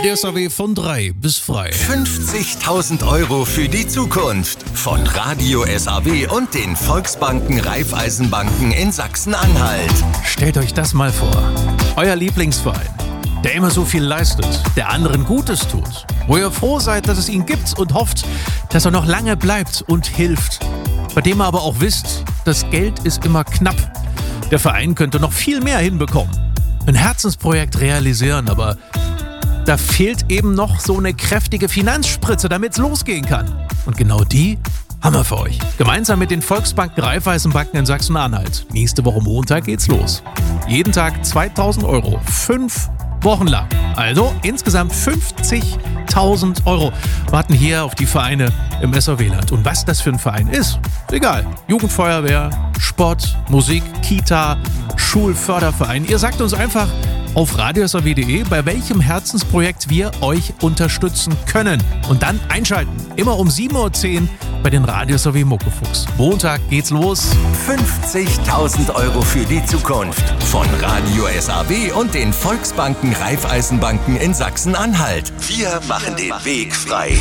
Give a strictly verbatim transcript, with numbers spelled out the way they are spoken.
Radio S A W von drei bis frei. fünfzigtausend Euro für die Zukunft von Radio S A W und den Volksbanken Raiffeisenbanken in Sachsen-Anhalt. Stellt euch das mal vor. Euer Lieblingsverein, der immer so viel leistet, der anderen Gutes tut, wo ihr froh seid, dass es ihn gibt und hofft, dass er noch lange bleibt und hilft, bei dem ihr aber auch wisst, das Geld ist immer knapp. Der Verein könnte noch viel mehr hinbekommen, ein Herzensprojekt realisieren, aber da fehlt eben noch so eine kräftige Finanzspritze, damit es losgehen kann. Und genau die haben wir für euch. Gemeinsam mit den Volksbanken Raiffeisenbanken in Sachsen-Anhalt. Nächste Woche Montag geht's los. Jeden Tag zweitausend Euro. Fünf Wochen lang. Also insgesamt fünfzigtausend Euro warten hier auf die Vereine im S A W-Land. Und was das für ein Verein ist, ist egal. Jugendfeuerwehr, Sport, Musik, Kita, Schulförderverein. Ihr sagt uns einfach auf radio s a w punkt d e, bei welchem Herzensprojekt wir euch unterstützen können. Und dann einschalten. Immer um sieben Uhr zehn bei den Radio S A W Muckefuchs. Montag geht's los. fünfzigtausend Euro für die Zukunft von Radio S A W und den Volksbanken Raiffeisenbanken in Sachsen-Anhalt. Wir machen den Weg frei.